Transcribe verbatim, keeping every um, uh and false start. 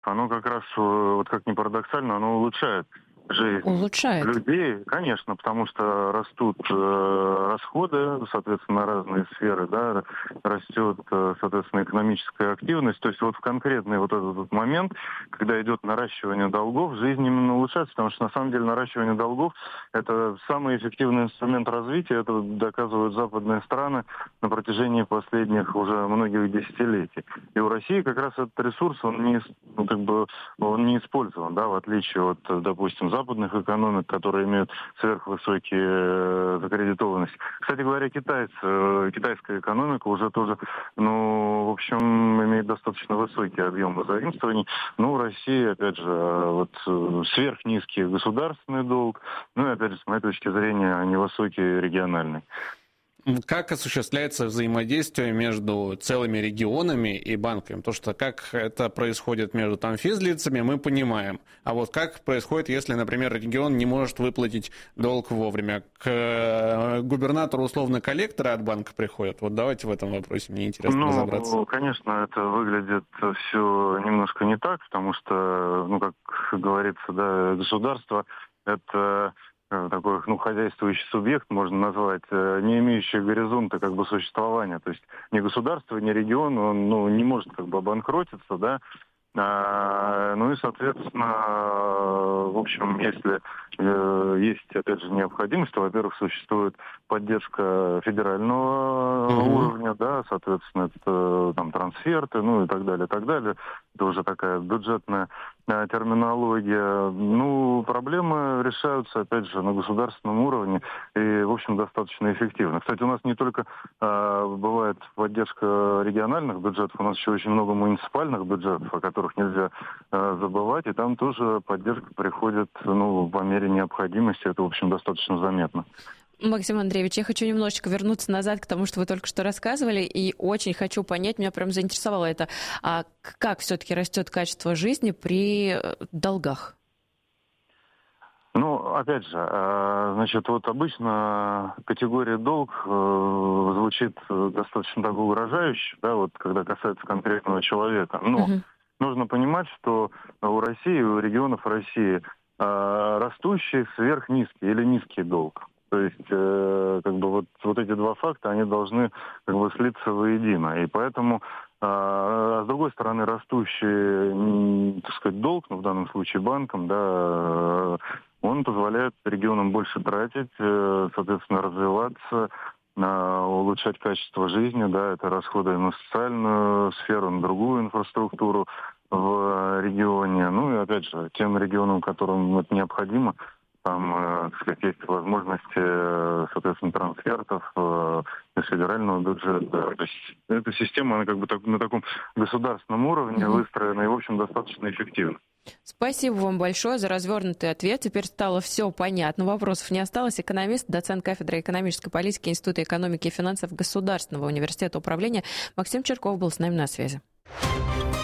оно как раз, вот как ни парадоксально, оно улучшает жизнь Улучшает. людей, конечно, потому что растут э, расходы, соответственно, на разные сферы, да, растет, э, соответственно, экономическая активность. То есть вот в конкретный вот этот вот момент, когда идет наращивание долгов, жизнь именно улучшается, потому что на самом деле наращивание долгов – это самый эффективный инструмент развития, это доказывают западные страны на протяжении последних уже многих десятилетий. И у России как раз этот ресурс, он не, ну, как бы, он не использован, да, в отличие от, допустим, западных экономик, которые имеют сверхвысокие закредитованности. Кстати говоря, китайцы, китайская экономика уже тоже, ну, в общем, имеет достаточно высокие объемы заимствований. Но у России, опять же, вот сверхнизкий государственный долг, ну и, опять же, с моей точки зрения, невысокий региональный. Как осуществляется взаимодействие между целыми регионами и банками? То, что как это происходит между там физлицами, мы понимаем. А вот как происходит, если, например, регион не может выплатить долг вовремя? К губернатору условно коллекторы от банка приходят? Вот давайте в этом вопросе, мне интересно ну, разобраться. Ну, конечно, это выглядит все немножко не так, потому что, ну, как говорится, да, государство – это такой, ну, хозяйствующий субъект, можно назвать, не имеющий горизонта как бы существования. То есть ни государство, ни регион, он, ну, не может как бы обанкротиться, да. А, ну и, соответственно, в общем, если э, есть, опять же, необходимость, то, во-первых, существует поддержка федерального mm-hmm. уровня, да, соответственно, это там трансферты, ну и так далее, так далее. Это уже такая бюджетная э, терминология. Ну, проблемы решаются, опять же, на государственном уровне и, в общем, достаточно эффективно. Кстати, у нас не только э, бывает поддержка региональных бюджетов, у нас еще очень много муниципальных бюджетов, о которых нельзя э, забывать, и там тоже поддержка приходит, ну, по мере необходимости, это, в общем, достаточно заметно. Максим Андреевич, я хочу немножечко вернуться назад к тому, что вы только что рассказывали, и очень хочу понять, меня прям заинтересовало это, а как все-таки растет качество жизни при долгах? Ну, опять же, значит, вот обычно категория долг э, звучит достаточно так угрожающе, да, вот когда касается конкретного человека, но uh-huh. нужно понимать, что у России, у регионов России э, растущий сверхнизкий или низкий долг. То есть, э, как бы вот, вот эти два факта, они должны как бы слиться воедино. И поэтому, э, а с другой стороны, растущий, так сказать, долг, ну, в данном случае банкам, да, э, он позволяет регионам больше тратить, э, соответственно, развиваться, э, улучшать качество жизни, да, это расходы на социальную сферу, на другую инфраструктуру в регионе. Ну и, опять же, тем регионам, которым это необходимо, там, э, так сказать, есть возможности, э, соответственно, трансфертов э, из федерального бюджета. То есть эта система, она как бы так, на таком государственном уровне mm-hmm. выстроена и, в общем, достаточно эффективна. Спасибо вам большое за развернутый ответ. Теперь стало все понятно. Вопросов не осталось. Экономист, доцент кафедры экономической политики Института экономики и финансов Государственного университета управления Максим Чирков был с нами на связи.